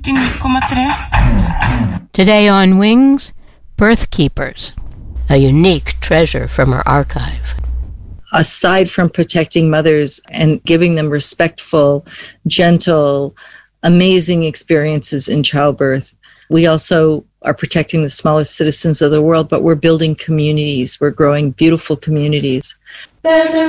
89,3. Today on Wings, Birth Keepers, a unique treasure from our archive. Aside from protecting mothers and giving them respectful, gentle, amazing experiences in childbirth, we also are protecting the smallest citizens of the world, but we're building communities. We're growing beautiful communities. There's a